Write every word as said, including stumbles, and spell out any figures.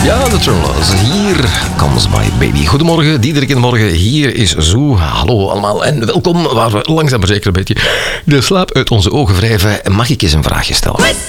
Ja, de Tremolo's. Hier comes my baby. Goedemorgen, Diederik in de morgen. Hier is Zoe. Hallo allemaal en welkom. Waar we langzaam maar zeker een beetje de slaap uit onze ogen wrijven. Mag ik eens een vraagje stellen?